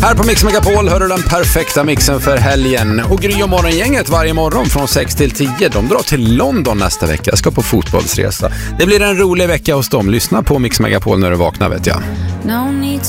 Här på Mix Megapol hör du den perfekta mixen för helgen. Och Gry och Morgongänget varje morgon från 6 till 10. De drar till London nästa vecka. Jag ska på fotbollsresa. Det blir en rolig vecka hos dem. Lyssna på Mix Megapol när du vaknar, vet jag.